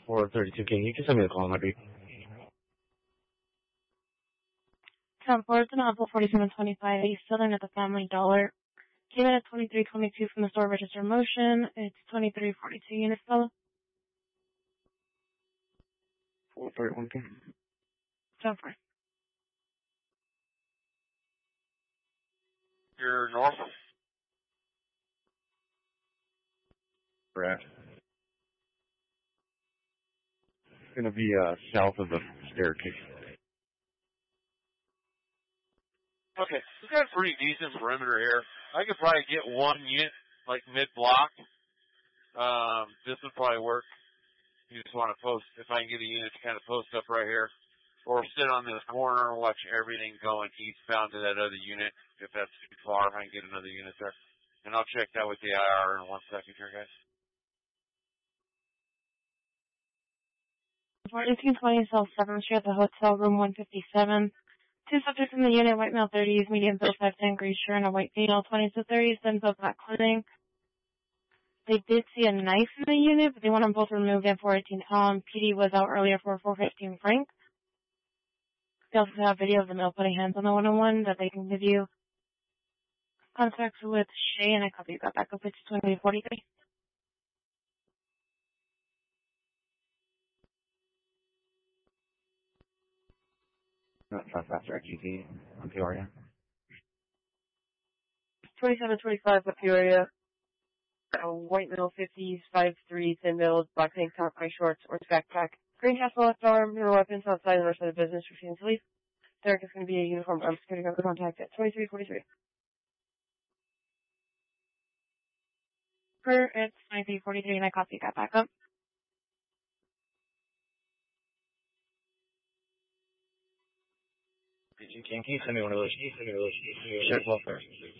432 King. You can send me a call, maybe. 10-4, it's an Apple 4725, East Southern at the Family Dollar. Came in at 2322 from the store register motion. It's 2342 units, fella. 431 King. 10-4. You're north? Correct. It's going to be south of the staircase. Okay, we've got a pretty decent perimeter here. I could probably get one unit, like mid-block. This would probably work. You just want to post, if I can get a unit to kind of post up right here. Or sit on this corner and watch everything going eastbound to that other unit. If that's too far, I can get another unit there. And I'll check that with the IR in 1 second here, guys. 1820 South 7th Street at the hotel, room 157. Two subjects in the unit, white male 30s, medium build 5'10", gray shirt, and a white female 20s to 30s, then build black clothing. They did see a knife in the unit, but they want them both removed at 418 PD was out earlier for 415 Frank. They also have video of the male putting hands on the 101 that they can give you. Contacts with Shay, and I copy you got back up. It's 2043. Not faster, XGT on Peoria. 2725 with Peoria. A white male 50s, 5'3", thin build, black tank top, gray shorts, orange backpack. Green hat, left arm, no weapons outside the rest of the business. Refusing to leave. Derek is going to be a uniformed armed security guard. Contact at 2343. It's 2343, and I copy you got back up. Can you send me one of those? Check welfare.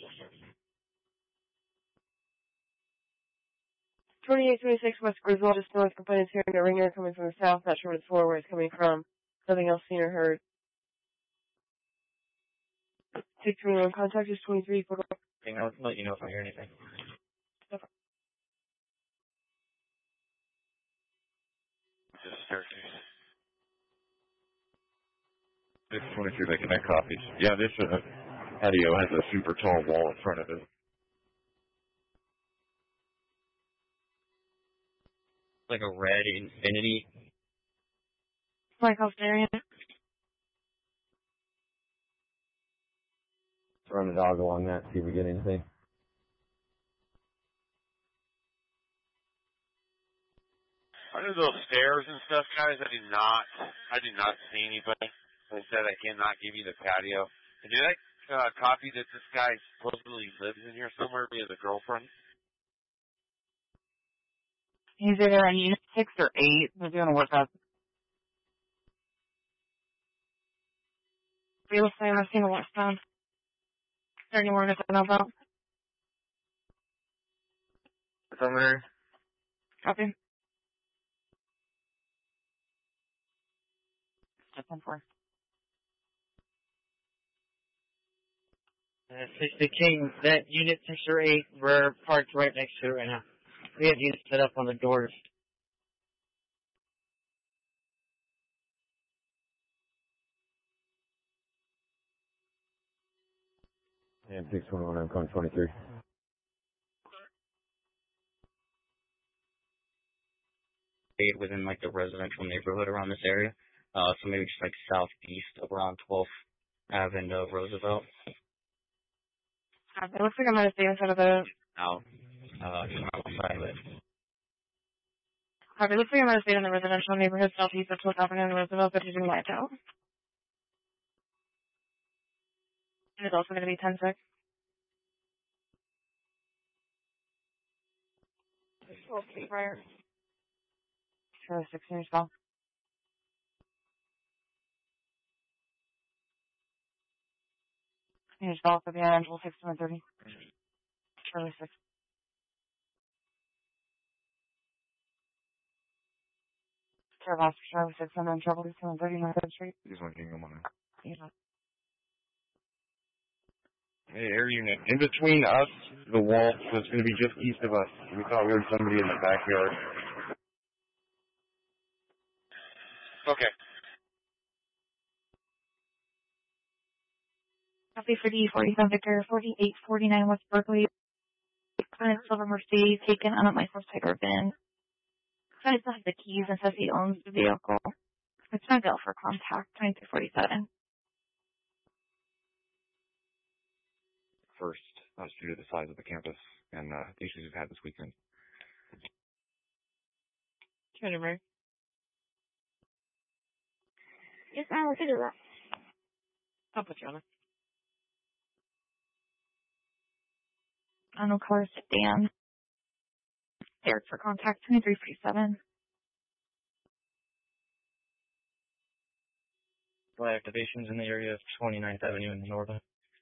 2826 West Griswold, just north complainants hearing a ringer coming from the south. Not sure what it's for, where it's coming from. Nothing else seen or heard. 631 contact is 2344. I'll let you know if I hear anything. Okay. Just staircase. 623 making that copies. Yeah, this patio has a super tall wall in front of it. Like a red infinity. Like house area. Run the dog along that, see if we get anything. Under those stairs and stuff, guys, I did not see anybody. They said I cannot give you the patio. And did I copy that this guy supposedly lives in here somewhere via the girlfriend? He's either on unit 6 or 8. They're doing a workout. Real estate, I've seen a westbound. Is there any more to know about? Affirmative. Copy. Just 10-4. 60 King, that unit 6 or 8, we're parked right next to it right now. We have units set up on the doors. And 621, I'm calling 23. Within like the residential neighborhood around this area. So maybe just like southeast of around 12th Ave and Roosevelt. It looks like I might have stayed inside of the... Out. Just outside of it. It looks like I might have stayed in the residential neighborhood southeast of 12th Avenue and Roosevelt, but it's in my town. And it's also going to be 10-6. Okay, prior. Sure, 6 years old. Here's Golf with the Angel 6 to 130. Charlie 6. Charlie 6 and then Trouble 6 to 130 North 3rd Street. Just one King, I'm on it. Yeah. Hey, air unit. In between us, the wall, so it's going to be just east of us. We thought we heard somebody in the backyard. Okay. Copy for D47 Victor, 4849 West Berkeley. Current silver Mercedes taken on a licensed Tiger VIN. Client still has the keys and says he owns the vehicle. It's not available for contact, 2347. First, due to the size of the campus and the issues we've had this weekend. Turn Mary. Yes, ma'am, we'll do that. I'll put you on it. No color sedan. There for contact, 2347. Flight activations in the area of 29th Avenue in Northern.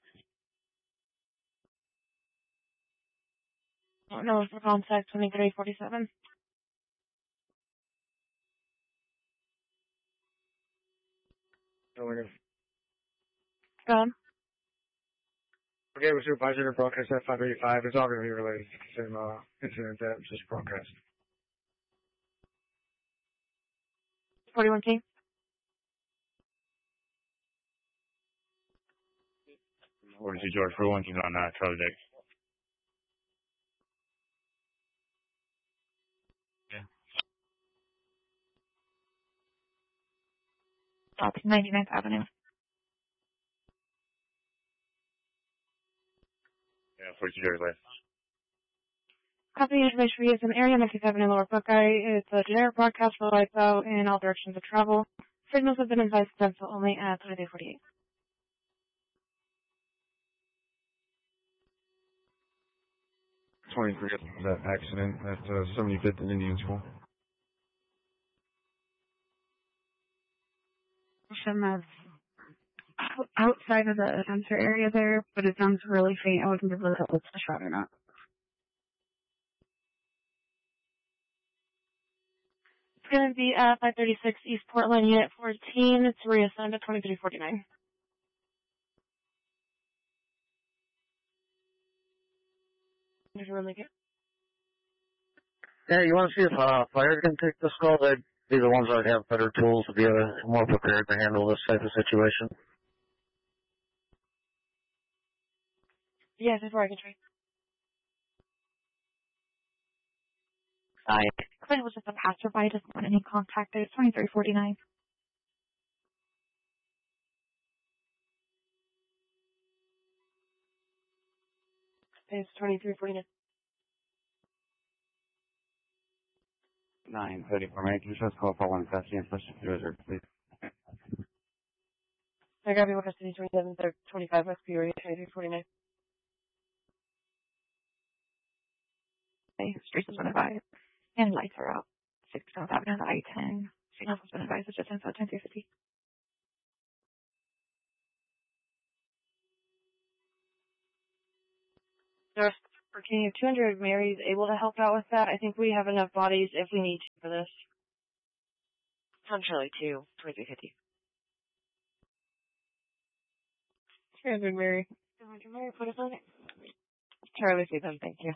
No, for contact, 2347. No worries. Go on. Okay, we're supervisor to broadcast at 585. It's all going to be related to the same incident that was just broadcast. 41K. Where is he, George? For one, he's on Charlie Dick. Stop 99th Avenue. Yeah, 42 Jerry Lane. Copy information for use in the area, 19th Avenue, Lower Buckeye. It's a generic broadcast for lights out in all directions of travel. Signals have been advised to cancel only at 2348. 23, that accident at 75th and Indian School. Some outside of the sensor area there, but it sounds really faint. I wasn't able to tell if it's a shot or not. It's going to be at 536 East Portland, Unit 14. It's reassigned to 2349. There's really good. Yeah, you want to see if fire can take this call? They'd be the ones that would have better tools to be more prepared to handle this type of situation. Yeah, this is where I can try. Client was just a passerby, doesn't want any contact. It's 2349. It's 2349. 9:34, man. Can you just call for one fast and please? I got you with us to 27, 25 West Peoria, 2349. Streets has been advised. And lights are out. 6 South Avenue, the I-10. Signals has been advised. It's just inside 1050. North Virginia 200, Mary's able to help out with that. I think we have enough bodies if we need to for this. On Charlie 2, 2350. 200, Mary. 200, Mary, put us on it. Charlie 2, then, thank you.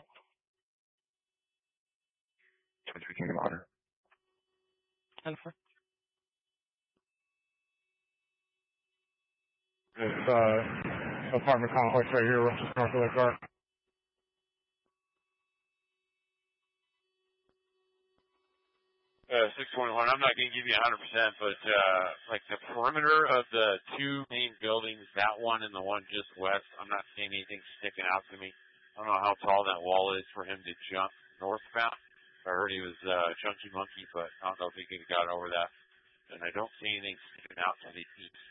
23 Kingdom Honor. 10-4. It's apartment complex right here, north of the car. 621. I'm not going to give you 100%, but like the perimeter of the two main buildings, that one and the one just west, I'm not seeing anything sticking out to me. I don't know how tall that wall is for him to jump northbound. I heard he was Chunky Monkey, but I don't know if he could have got over that. And I don't see anything sticking out to the east.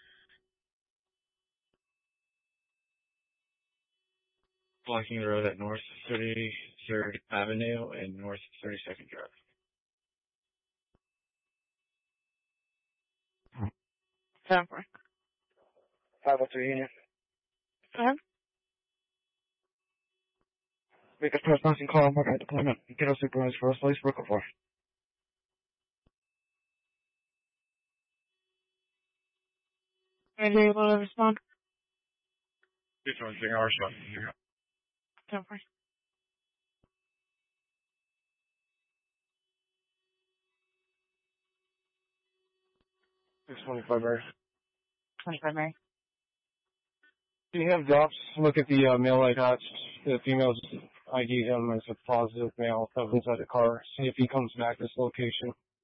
Blocking the road at North 33rd Avenue and North 32nd Drive. 10-4. 503 Union. Make a first passing call on Buckeye deployment. Get us supervised for us, police Brooklyn 4. Are you able to respond? This one's being our shot. 10-4. 625 Mary. 25 Mary. Can you have Dops look at the male attached? The female's ID him as a positive male that was inside the car. See if he comes back to this location.